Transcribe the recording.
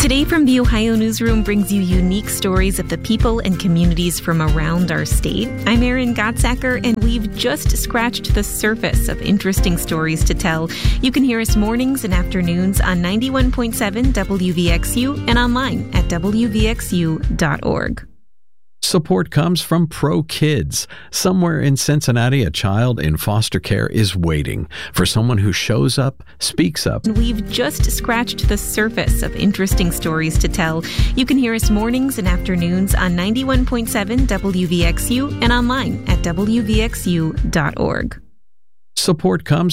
Today from the Ohio Newsroom brings you unique stories of the people and communities from around our state. I'm Erin Gottsacker, and we've just scratched the surface of interesting stories to tell. You can hear us mornings and afternoons on 91.7 WVXU and online at WVXU.org. Support comes from Pro Kids. Somewhere in Cincinnati, a child in foster care is waiting for someone who shows up, speaks up. We've just scratched the surface of interesting stories to tell. You can hear us mornings and afternoons on 91.7 WVXU and online at WVXU.org. Support comes